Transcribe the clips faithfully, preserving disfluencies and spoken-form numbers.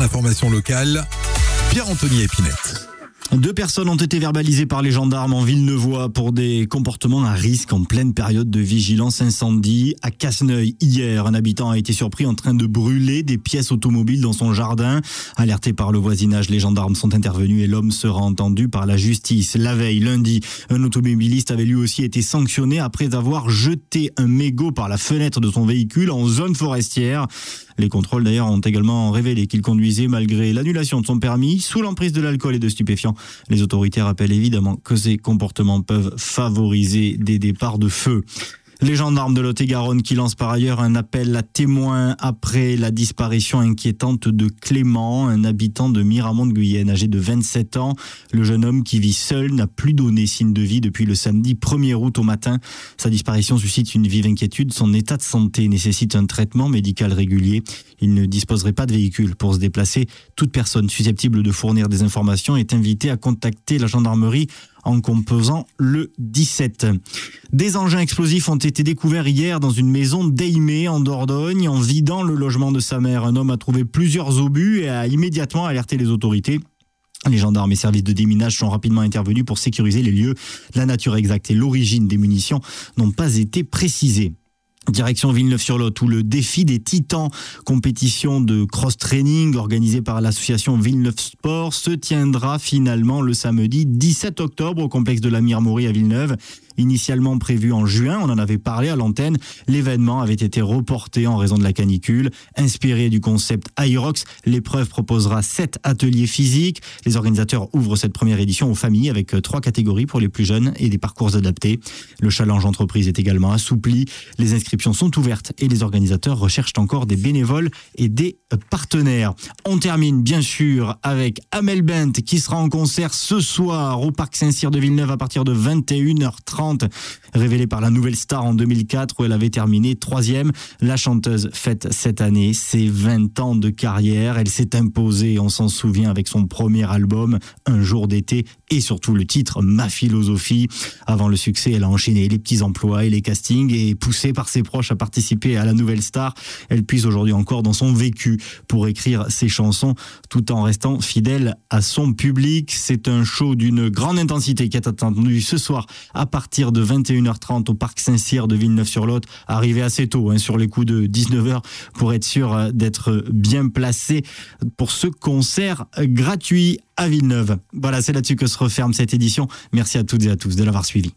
l'information locale, Pierre-Anthony Épinette. Deux personnes ont été verbalisées par les gendarmes en Villeneuvois pour des comportements à risque en pleine période de vigilance incendie. À Casseneuil, hier, un habitant a été surpris en train de brûler des pièces automobiles dans son jardin. Alertés par le voisinage, les gendarmes sont intervenus et l'homme sera entendu par la justice. La veille, lundi, un automobiliste avait lui aussi été sanctionné après avoir jeté un mégot par la fenêtre de son véhicule en zone forestière. Les contrôles d'ailleurs ont également révélé qu'il conduisait malgré l'annulation de son permis sous l'emprise de l'alcool et de stupéfiants. Les autorités rappellent évidemment que ces comportements peuvent favoriser des départs de feu. Les gendarmes de Lot-et-Garonne qui lancent par ailleurs un appel à témoins après la disparition inquiétante de Clément, un habitant de Miramont-de-Guyenne, âgé de vingt-sept ans. Le jeune homme qui vit seul n'a plus donné signe de vie depuis le samedi premier août au matin. Sa disparition suscite une vive inquiétude. Son état de santé nécessite un traitement médical régulier. Il ne disposerait pas de véhicule pour se déplacer. Toute personne susceptible de fournir des informations est invitée à contacter la gendarmerie en composant le dix-sept. Des engins explosifs ont été découverts hier dans une maison d'Aimé en Dordogne. En vidant le logement de sa mère, un homme a trouvé plusieurs obus et a immédiatement alerté les autorités. Les gendarmes et services de déminage sont rapidement intervenus pour sécuriser les lieux. La nature exacte et l'origine des munitions n'ont pas été précisées. Direction Villeneuve-sur-Lot où le défi des titans, compétition de cross-training organisée par l'association Villeneuve Sport, se tiendra finalement le samedi dix-sept octobre au complexe de la Mire-Maury à Villeneuve. Initialement prévu en juin, on en avait parlé à l'antenne, l'événement avait été reporté en raison de la canicule. Inspiré du concept Aerox, l'épreuve proposera sept ateliers physiques. Les organisateurs ouvrent cette première édition aux familles avec trois catégories pour les plus jeunes et des parcours adaptés. Le challenge entreprise est également assoupli. Les inscriptions sont ouvertes et les organisateurs recherchent encore des bénévoles et des partenaires. On termine bien sûr avec Amel Bent qui sera en concert ce soir au Parc Saint-Cyr de Villeneuve à partir de vingt et une heures trente. Révélée par la Nouvelle Star en deux mille quatre où elle avait terminé troisième. La chanteuse fête cette année ses vingt ans de carrière. Elle s'est imposée, on s'en souvient, avec son premier album, Un jour d'été, et surtout le titre Ma philosophie. Avant le succès, elle a enchaîné les petits emplois et les castings et poussée par ses proches à participer à la Nouvelle Star. Elle puise aujourd'hui encore dans son vécu pour écrire ses chansons tout en restant fidèle à son public. C'est un show d'une grande intensité qui est attendu ce soir à partir de vingt et une heures trente au Parc Saint-Cyr de Villeneuve-sur-Lot. Arrivé assez tôt, hein, sur les coups de dix-neuf heures, pour être sûr d'être bien placé pour ce concert gratuit à Villeneuve. Voilà, c'est là-dessus que se referme cette édition. Merci à toutes et à tous de l'avoir suivi.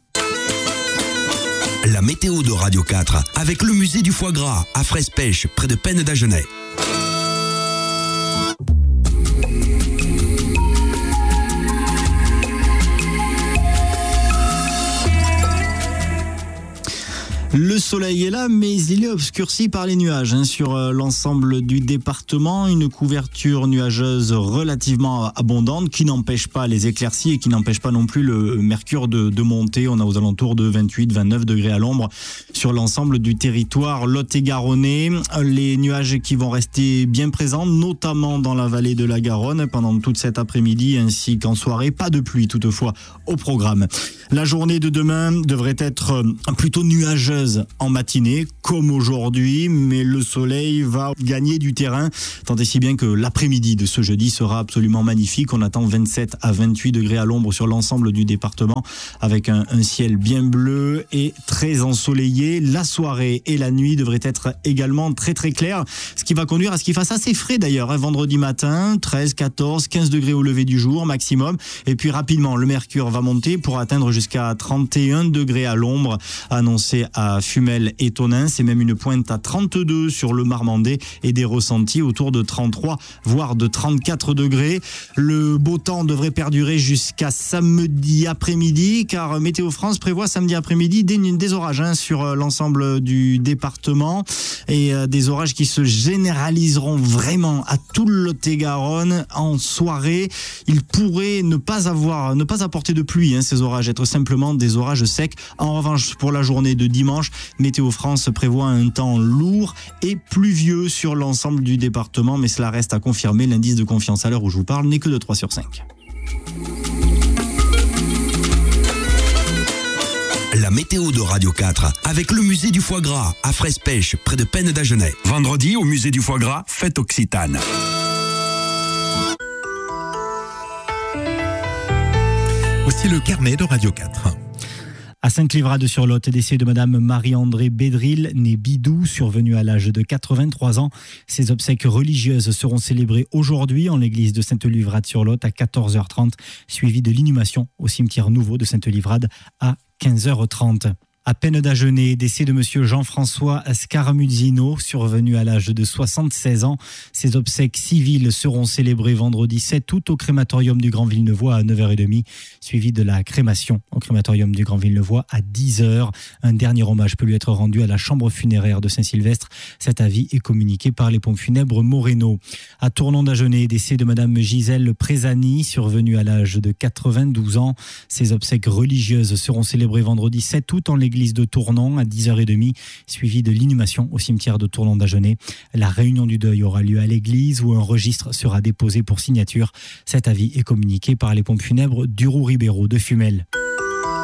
La météo de Radio quatre avec le musée du foie gras à Fraise-Pêche, près de Pennes-d'Agenais. Le soleil est là, mais il est obscurci par les nuages hein, sur euh, l'ensemble du département. Une couverture nuageuse relativement abondante qui n'empêche pas les éclaircies et qui n'empêche pas non plus le mercure de, de monter. On a aux alentours de vingt-huit à vingt-neuf degrés à l'ombre sur l'ensemble du territoire lot-et-garonnais. Les nuages qui vont rester bien présents, notamment dans la vallée de la Garonne pendant toute cet après-midi ainsi qu'en soirée. Pas de pluie toutefois au programme. La journée de demain devrait être plutôt nuageuse en matinée, comme aujourd'hui, mais le soleil va gagner du terrain, tant et si bien que l'après-midi de ce jeudi sera absolument magnifique. On attend vingt-sept à vingt-huit degrés à l'ombre sur l'ensemble du département, avec un, un ciel bien bleu et très ensoleillé. La soirée et la nuit devraient être également très très claires, ce qui va conduire à ce qu'il fasse assez frais d'ailleurs, hein, vendredi matin, treize, quatorze, quinze degrés au lever du jour maximum, et puis rapidement le mercure va monter pour atteindre jusqu'à trente et un degrés à l'ombre, annoncé à Fumel et Tonnin. C'est même une pointe à trente-deux sur le Marmandais et des ressentis autour de trente-trois voire de trente-quatre degrés. Le beau temps devrait perdurer jusqu'à samedi après-midi car Météo France prévoit samedi après-midi des, des orages hein, sur l'ensemble du département et euh, des orages qui se généraliseront vraiment à tout le Lot-et-Garonne en soirée. Il pourrait ne pas avoir, ne pas apporter de pluie hein, ces orages, être simplement des orages secs. En revanche, pour la journée de dimanche, Météo France prévoit un temps lourd et pluvieux sur l'ensemble du département, mais cela reste à confirmer. L'indice de confiance à l'heure où je vous parle n'est que de trois sur cinq. La météo de Radio quatre avec le musée du foie gras à Fraise-Pêche, près de Pennes-d'Agenais. Vendredi, au musée du foie gras, fête occitane. Voici le carnet de Radio quatre. À Sainte-Livrade-sur-Lot, décès de Madame Marie-André Bédril, née Bidou, survenue à l'âge de quatre-vingt-trois ans. Ses obsèques religieuses seront célébrées aujourd'hui en l'église de Sainte-Livrade-sur-Lot à quatorze heures trente, suivies de l'inhumation au cimetière nouveau de Sainte-Livrade à quinze heures trente. À peine d'Agenais, décès de monsieur Jean-François Scaramuzzino, survenu à l'âge de soixante-seize ans. Ses obsèques civiles seront célébrées vendredi sept août au crématorium du Grand Villeneuvois à neuf heures trente, suivi de la crémation au crématorium du Grand Villeneuvois à dix heures. Un dernier hommage peut lui être rendu à la chambre funéraire de Saint-Sylvestre. Cet avis est communiqué par les pompes funèbres Moreno. À Tournon d'Agenais, décès de madame Gisèle Présani, survenue à l'âge de quatre-vingt-douze ans. Ses obsèques religieuses seront célébrées vendredi sept août en l'église de Tournon à dix heures trente, suivi de l'inhumation au cimetière de Tournon d'Agenais. La réunion du deuil aura lieu à l'église où un registre sera déposé pour signature. Cet avis est communiqué par les pompes funèbres d'Urou-Ribéraud de Fumel.